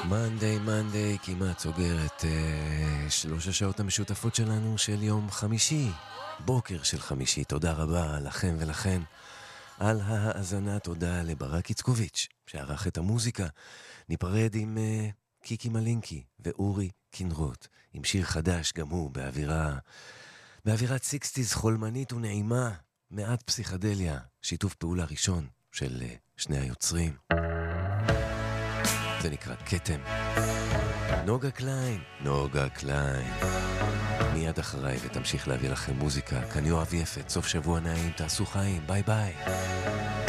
מנדי, כמעט סוגרת 3 השעות המשותפות שלנו של יום חמישי, בוקר של חמישי. תודה רבה לכם ולכן על ההאזנה. תודה לברק יצקוביץ' שערך את המוזיקה. ניפרד עם קיקי מלינקי ואורי קינרוט עם שיר חדש, גם הוא באווירת 60s חולמנית ונעימה, מעט פסיכדליה, שיתוף פעולה ראשון של שני היוצרים. זה נקרא קטם. נוגה קליין מיד אחריי ותמשיך להביא לכם מוזיקה. כאן יואב יפת, סוף שבוע נעים, תעשו חיים, ביי ביי.